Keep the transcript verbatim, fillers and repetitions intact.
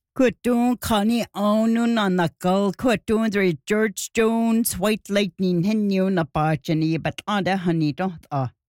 Quitún Connie Ownún on the gull, Quitún there George Jones, White Lightning Hinu na Bargeny, but on the honey dot ah.